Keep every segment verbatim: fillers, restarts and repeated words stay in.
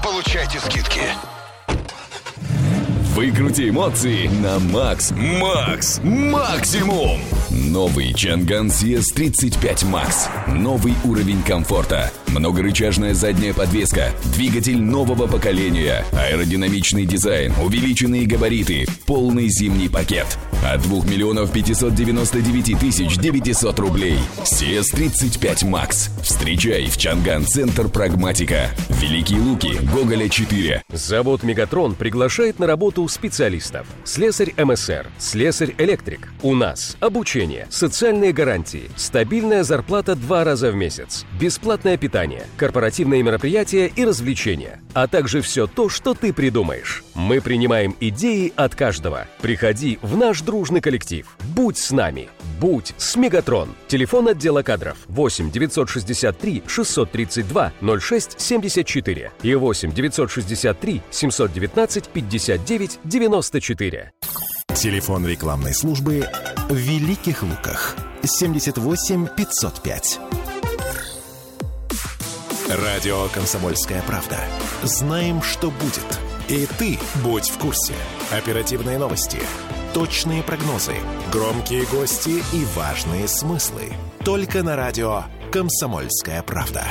Получайте скидки. Выкрути эмоции на макс. Макс. Максимум. Новый Чанган си эс тридцать пять Макс. Новый уровень комфорта. Многорычажная задняя подвеска. Двигатель нового поколения. Аэродинамичный дизайн. Увеличенные габариты. Полный зимний пакет. От двух миллионов пятьсот девяносто девять тысяч девятьсот рублей. си эс тридцать пять Макс. Встречай в Чанган Центр Прагматика. Великие Луки, Гоголя четыре. Завод «Мегатрон» приглашает на работу специалистов. Слесарь эм эс эр, слесарь-электрик. У нас обучение, социальные гарантии, стабильная зарплата два раза в месяц, бесплатное питание, корпоративные мероприятия и развлечения, а также все то, что ты придумаешь. Мы принимаем идеи от каждого. Приходи в наш дружный коллектив. Будь с нами. Будь с «Мегатрон». Телефон отдела кадров восемь девятьсот шестьдесят три шестьсот тридцать два ноль шесть семьдесят четыре и восемь девятьсот шестьдесят три семьсот девятнадцать пятьдесят девять девяносто четыре. Телефон рекламной службы в Великих Луках семьдесят восемь пятьсот пять. Радио «Комсомольская правда». Знаем, что будет. И ты будь в курсе. Оперативные новости, точные прогнозы, громкие гости и важные смыслы. Только на радио «Комсомольская правда».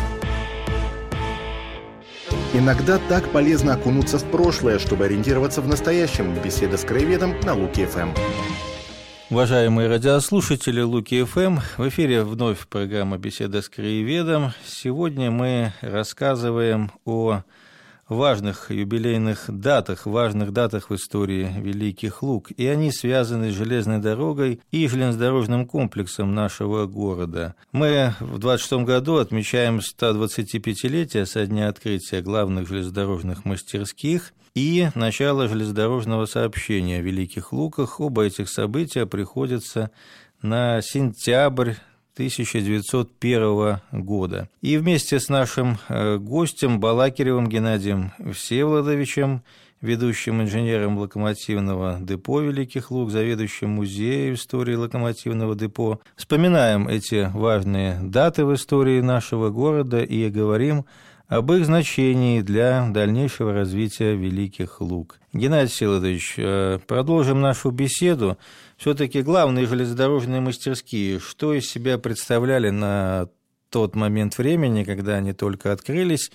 Иногда так полезно окунуться в прошлое, чтобы ориентироваться в настоящем. Беседа с краеведом на Луки-ФМ. Уважаемые радиослушатели Луки-ФМ, в эфире вновь программа «Беседа с краеведом». Сегодня мы рассказываем о важных юбилейных датах, важных датах в истории Великих Лук, и они связаны с железной дорогой и железнодорожным комплексом нашего города. Мы в двадцать шестом году отмечаем сто двадцатипятилетие со дня открытия главных железнодорожных мастерских и начало железнодорожного сообщения в Великих Луках. Оба этих события приходятся на сентябрь тысяча девятьсот первого года. И вместе с нашим гостем Балакиревым Геннадием Всеволодовичем, ведущим инженером локомотивного депо Великих Лук, заведующим музеем истории локомотивного депо, вспоминаем эти важные даты в истории нашего города и говорим об их значении для дальнейшего развития Великих Лук. Геннадий Всеволодович, продолжим нашу беседу. Все-таки главные железнодорожные мастерские, что из себя представляли на тот момент времени, когда они только открылись,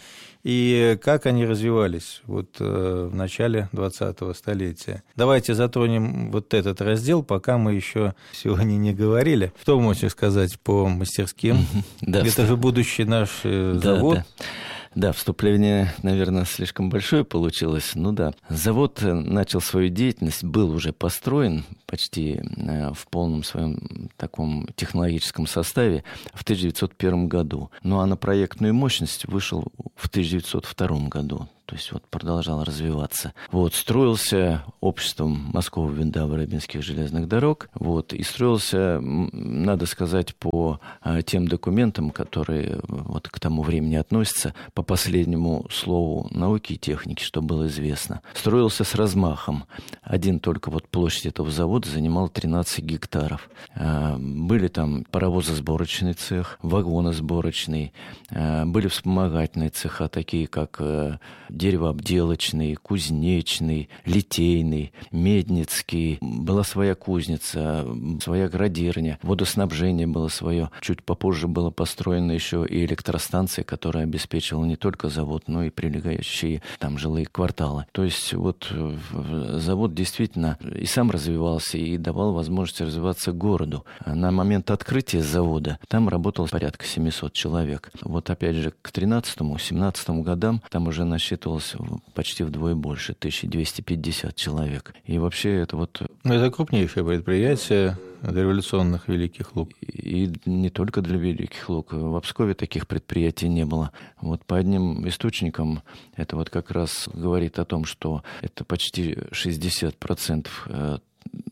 и как они развивались вот, в начале двадцатого столетия? Давайте затронем вот этот раздел, пока мы еще сегодня не говорили. Что вы можете сказать по мастерским? Да, Это же будущий наш да, завод. Да. Да, вступление, наверное, слишком большое получилось. Ну да, завод начал свою деятельность, был уже построен почти в полном своем таком технологическом составе в тысяча девятьсот первом году. Ну а на проектную мощность вышел в тысяча девятьсот втором году. То есть вот продолжал развиваться. Вот, строился обществом Москово-Виндава-Рыбинских железных дорог. Вот, и строился, надо сказать, по а, тем документам, которые вот к тому времени относятся, по последнему слову науки и техники, что было известно. Строился с размахом. Один только вот площадь этого завода занимал тринадцать гектаров. А, были там паровозосборочный цех, вагоносборочный, а, были вспомогательные цеха, такие как а, деревообделочный, кузнечный, литейный, медницкий. Была своя кузница, своя градирня, водоснабжение было свое. Чуть попозже была построена еще и электростанция, которая обеспечивала не только завод, но и прилегающие там жилые кварталы. То есть вот завод действительно и сам развивался, и давал возможность развиваться городу. На момент открытия завода там работало порядка семьсот человек. Вот опять же к тринадцатому-семнадцатому годам там уже насчитывалось почти вдвое больше, тысяча двести пятьдесят человек. И вообще это вот... Это крупнейшее предприятие дореволюционных Великих Лук. И не только для Великих Лук. В Обскове таких предприятий не было. Вот по одним источникам это вот как раз говорит о том, что это почти шестьдесят процентов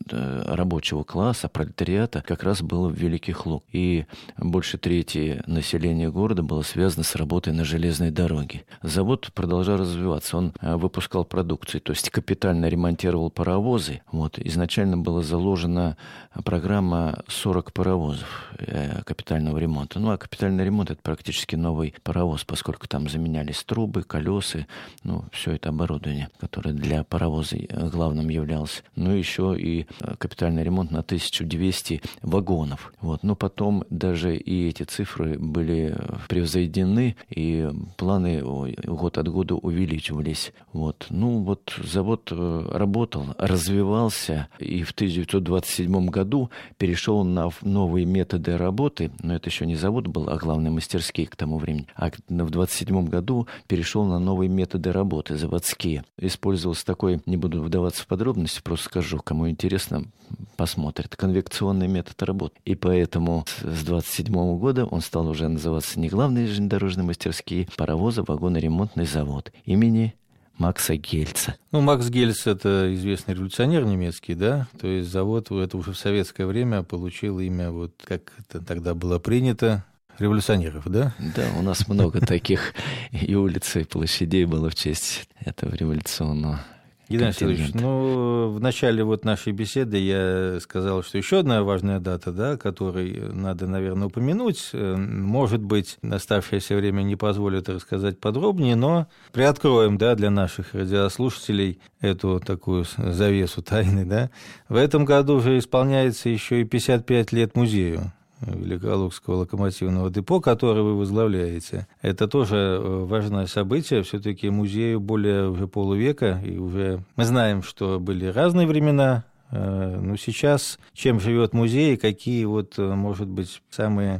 рабочего класса, пролетариата как раз было в Великих Луг. И больше трети населения города было связано с работой на железной дороге. Завод продолжал развиваться. Он выпускал продукцию, то есть капитально ремонтировал паровозы. Вот. Изначально была заложена программа сорок паровозов капитального ремонта. Ну, а капитальный ремонт — это практически новый паровоз, поскольку там заменялись трубы, колеса, ну, все это оборудование, которое для паровоза главным являлось. Ну, еще и капитальный ремонт на тысячу двести вагонов. Вот. Но потом даже и эти цифры были превзойдены, и планы год от года увеличивались. Вот. Ну, вот завод работал, развивался, и в тысяча девятьсот двадцать седьмом году перешел на новые методы работы, но это еще не завод был, а главные мастерские к тому времени, а в двадцать седьмом году перешел на новые методы работы, заводские. Использовался такой, не буду вдаваться в подробности, просто скажу, кому интересно, посмотрит, конвекционный метод работы. И поэтому с двадцать седьмого года он стал уже называться не главные железнодорожные мастерские, паровозы, вагоноремонтный завод имени Макса Гельца. Ну, Макс Гельц — это известный революционер немецкий, да? То есть завод, это уже в советское время получил имя, вот как это тогда было принято, революционеров, да? Да, у нас много таких и улиц, и площадей было в честь этого революционного. Геннадий Алексеевич, ну, в начале вот нашей беседы я сказал, что еще одна важная дата, да, которой надо, наверное, упомянуть. Может быть, оставшееся время не позволит рассказать подробнее, но приоткроем, да, для наших радиослушателей эту такую завесу тайны, да. В этом году уже исполняется еще и пятьдесят пять лет музею Великолукского локомотивного депо, который вы возглавляете. Это тоже важное событие. Все-таки музею более уже полувека, и уже мы знаем, что были разные времена. Но сейчас чем живет музей, какие вот, может быть, самые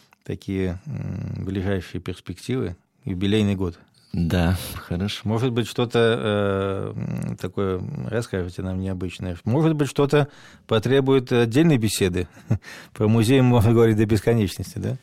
такие ближайшие перспективы, юбилейный год? Да, хорошо. Может быть, что-то э, такое расскажете нам необычное. Может быть, что-то потребует отдельной беседы. Про музей можно говорить до бесконечности, да?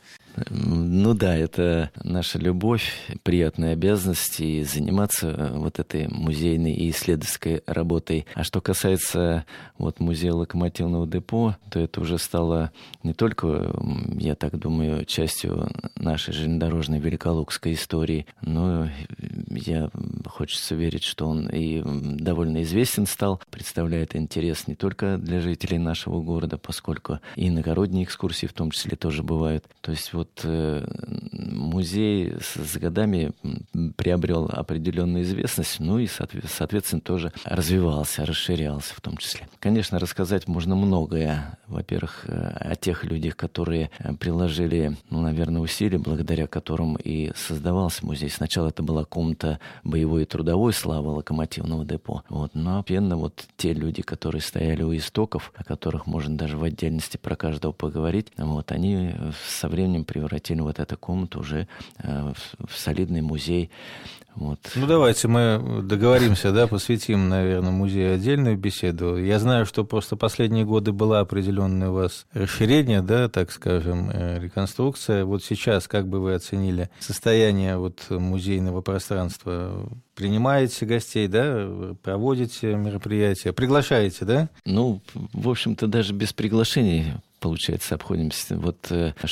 Ну да, это наша любовь, приятная обязанность и заниматься вот этой музейной и исследовательской работой. А что касается вот музея локомотивного депо, то это уже стало не только, я так думаю, частью нашей железнодорожной великолукской истории, но я хочется верить, что он и довольно известен стал, представляет интерес не только для жителей нашего города, поскольку и иногородние экскурсии в том числе тоже бывают. То есть вот музей с годами приобрел определенную известность, ну и, соответственно, тоже развивался, расширялся в том числе. Конечно, рассказать можно многое. Во-первых, о тех людях, которые приложили, ну, наверное, усилия, благодаря которым и создавался музей. Сначала это была комната боевой и трудовой славы локомотивного депо. Вот. Но постепенно вот те люди, которые стояли у истоков, о которых можно даже в отдельности про каждого поговорить, вот, они со временем превратили вот эту комнату уже э, в, в солидный музей. Вот. Ну, давайте мы договоримся, да, посвятим, наверное, музею отдельную беседу. Я знаю, что просто последние годы было определенное у вас расширение, да, так скажем, реконструкция. Вот сейчас как бы вы оценили состояние вот музейного пространства? Принимаете гостей, да, проводите мероприятия, приглашаете, да? Ну, в общем-то, даже без приглашений, получается, обходимся. Вот